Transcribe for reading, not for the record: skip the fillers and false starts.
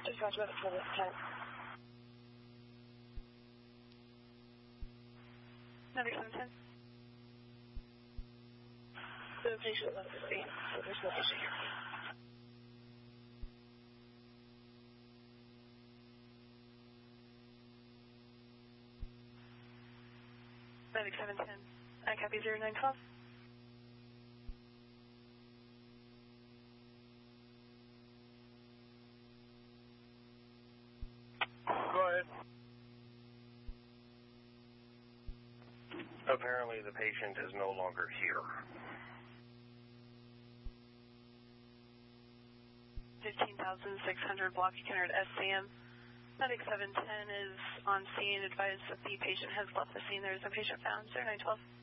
Dispatch about 10. Medic 710. The patient left the scene, so there's no patient here. Medic 710. I copy 0912. Go ahead. Apparently the patient is no longer here. 15,600 block 200 SCM. Medic 710 is on scene. Advised that the patient has left the scene. There is no patient found. 0912.